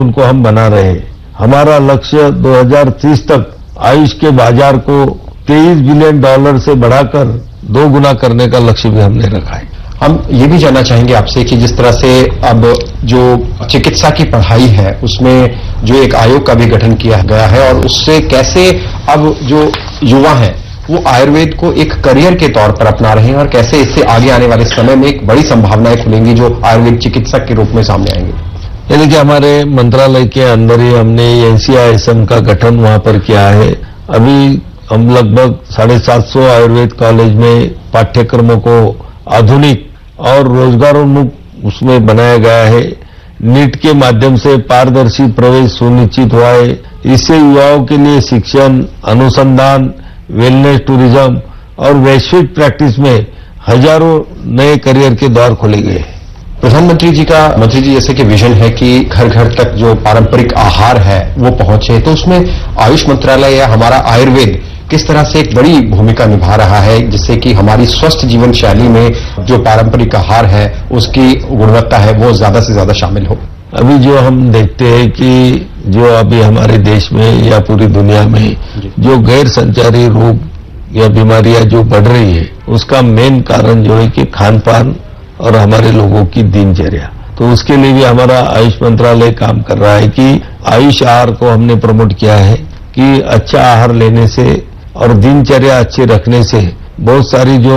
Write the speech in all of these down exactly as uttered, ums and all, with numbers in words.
उनको हम बना रहे हैं। हमारा लक्ष्य दो हज़ार तीस तक आयुष के बाजार को तेईस बिलियन डॉलर से बढ़ाकर दो गुना करने का लक्ष्य भी हमने रखा है। हम ये भी जानना चाहेंगे आपसे कि जिस तरह से अब जो चिकित्सा की पढ़ाई है उसमें जो एक आयोग का भी गठन किया गया है और उससे कैसे अब जो युवा हैं वो आयुर्वेद को एक करियर के तौर पर अपना रहे हैं और कैसे इससे आगे आने वाले समय में एक बड़ी संभावनाएं खुलेंगी जो आयुर्वेद चिकित्सक के रूप में सामने आएंगे। यानी कि हमारे मंत्रालय के अंदर ही हमने एनसीआईएसएम का गठन वहां पर किया है। अभी हम लगभग साढ़े सात सौ आयुर्वेद कॉलेज में पाठ्यक्रमों को आधुनिक और रोजगारोन्मुख उसमें बनाया गया है। नीट के माध्यम से पारदर्शी प्रवेश सुनिश्चित हुआ है। इससे युवाओं के लिए शिक्षण, अनुसंधान, वेलनेस टूरिज्म और वैश्विक प्रैक्टिस में हजारों नए करियर के द्वार खोले गए हैं। प्रधानमंत्री जी का मंत्री जी जैसे कि विजन है कि घर घर तक जो पारंपरिक आहार है वो पहुंचे, तो उसमें आयुष मंत्रालय या हमारा आयुर्वेद किस तरह से एक बड़ी भूमिका निभा रहा है जिससे कि हमारी स्वस्थ जीवन शैली में जो पारंपरिक आहार है उसकी गुणवत्ता है वो ज्यादा से ज्यादा शामिल हो। अभी जो हम देखते हैं कि जो अभी हमारे देश में या पूरी दुनिया में जो गैर संचारी रोग या बीमारियां जो बढ़ रही है उसका मेन कारण जो है कि खान पान और हमारे लोगों की दिनचर्या। तो उसके लिए भी हमारा आयुष मंत्रालय काम कर रहा है कि आयुष आहार को हमने प्रमोट किया है कि अच्छा आहार लेने से और दिनचर्या अच्छी रखने से बहुत सारी जो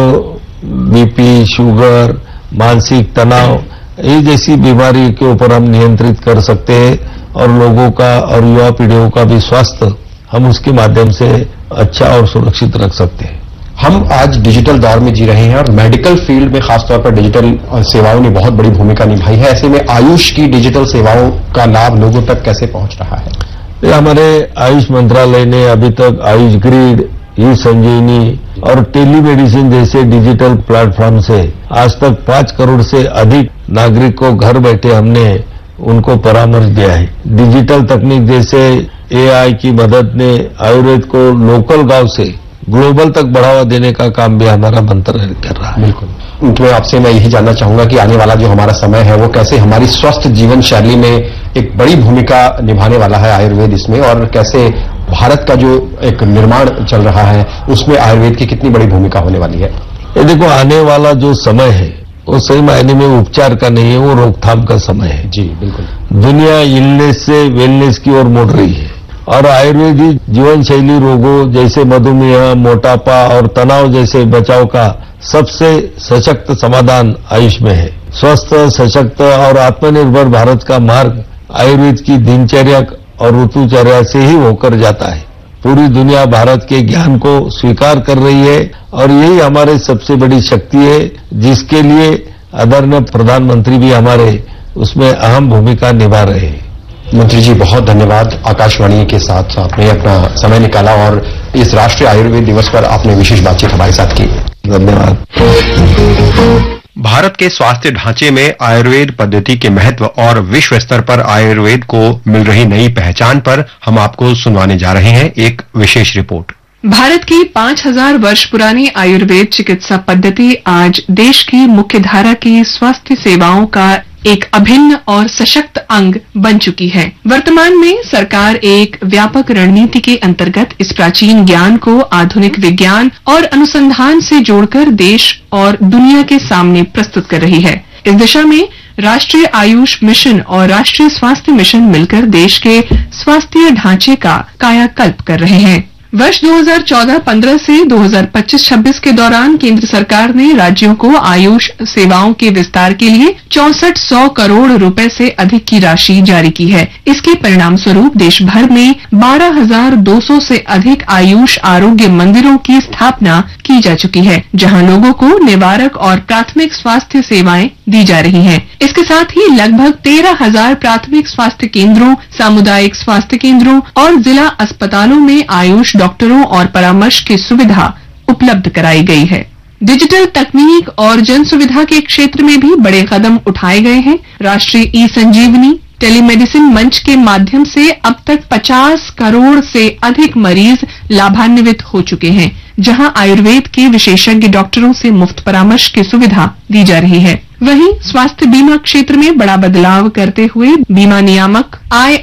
बीपी, शुगर, मानसिक तनाव ये जैसी बीमारी के ऊपर हम नियंत्रित कर सकते हैं और लोगों का और युवा पीढ़ियों का भी स्वास्थ्य हम उसके माध्यम से अच्छा और सुरक्षित रख सकते हैं। हम आज डिजिटल दौर में जी रहे हैं और मेडिकल फील्ड में खासतौर पर डिजिटल सेवाओं ने बहुत बड़ी भूमिका निभाई है। ऐसे में आयुष की डिजिटल सेवाओं का लाभ लोगों तक कैसे पहुंच रहा है? हमारे आयुष मंत्रालय ने अभी तक आयुष ग्रिड, ई संजीवनी और टेलीमेडिसिन जैसे डिजिटल प्लेटफॉर्म से आज तक पांच करोड़ से अधिक नागरिक को घर बैठे हमने उनको परामर्श दिया है। डिजिटल तकनीक जैसे एआई की मदद ने आयुर्वेद को लोकल गांव से ग्लोबल तक बढ़ावा देने का काम भी हमारा मंत्रालय कर रहा है। बिल्कुल। तो आपसे मैं यही जानना चाहूंगा कि आने वाला जो हमारा समय है वो कैसे हमारी स्वस्थ जीवन शैली में एक बड़ी भूमिका निभाने वाला है आयुर्वेद इसमें, और कैसे भारत का जो एक निर्माण चल रहा है उसमें आयुर्वेद की कितनी बड़ी भूमिका होने वाली है? ये देखो, आने वाला जो समय है वो सही मायने में उपचार का नहीं है, वो रोकथाम का समय है। जी बिल्कुल। दुनिया इलनेस से वेलनेस की ओर मुड़ रही है और आयुर्वेदिक जीवन शैली रोगों जैसे मधुमेह, मोटापा और तनाव जैसे बचाव का सबसे सशक्त समाधान आयुष में है। स्वस्थ, सशक्त और आत्मनिर्भर भारत का मार्ग आयुर्वेद की दिनचर्या और ऋतुचर्या से ही होकर जाता है। पूरी दुनिया भारत के ज्ञान को स्वीकार कर रही है और यही हमारे सबसे बड़ी शक्ति है, जिसके लिए आदरणीय प्रधानमंत्री भी हमारे उसमें अहम भूमिका निभा रहे हैं। मंत्री जी बहुत धन्यवाद, आकाशवाणी के साथ आपने अपना समय निकाला और इस राष्ट्रीय आयुर्वेद दिवस पर आपने विशेष बातचीत हमारे साथ की। धन्यवाद। भारत के स्वास्थ्य ढांचे में आयुर्वेद पद्धति के महत्व और विश्व स्तर पर आयुर्वेद को मिल रही नई पहचान पर हम आपको सुनवाने जा रहे हैं एक विशेष रिपोर्ट। भारत की पांच हजार वर्ष पुरानी आयुर्वेद चिकित्सा पद्धति आज देश की मुख्यधारा की स्वास्थ्य सेवाओं का एक अभिन्न और सशक्त अंग बन चुकी है। वर्तमान में सरकार एक व्यापक रणनीति के अंतर्गत इस प्राचीन ज्ञान को आधुनिक विज्ञान और अनुसंधान से जोड़कर देश और दुनिया के सामने प्रस्तुत कर रही है। इस दिशा में राष्ट्रीय आयुष मिशन और राष्ट्रीय स्वास्थ्य मिशन मिलकर देश के स्वास्थ्य ढांचे का कायाकल्प कर रहे हैं। वर्ष दो हज़ार चौदह पंद्रह से दो हज़ार पच्चीस छब्बीस के दौरान केंद्र सरकार ने राज्यों को आयुष सेवाओं के विस्तार के लिए चौसठ सौ करोड़ रुपए से अधिक की राशि जारी की है। इसके परिणाम स्वरूप देश भर में बारह हजार दो सौ से अधिक आयुष आरोग्य मंदिरों की स्थापना की जा चुकी है, जहां लोगों को निवारक और प्राथमिक स्वास्थ्य सेवाएं दी जा रही हैं। इसके साथ ही लगभग तेरह हजार प्राथमिक स्वास्थ्य केंद्रों, सामुदायिक स्वास्थ्य केंद्रों और जिला अस्पतालों में आयुष डॉक्टरों और परामर्श की सुविधा उपलब्ध कराई गई है। डिजिटल तकनीक और जन सुविधा के क्षेत्र में भी बड़े कदम उठाए गए हैं। राष्ट्रीय ई संजीवनी टेलीमेडिसिन मंच के माध्यम से अब तक पचास करोड़ से अधिक मरीज लाभान्वित हो चुके हैं, जहां आयुर्वेद के विशेषज्ञ डॉक्टरों से मुफ्त परामर्श की सुविधा दी जा रही है। वहीं स्वास्थ्य बीमा क्षेत्र में बड़ा बदलाव करते हुए बीमा नियामक आई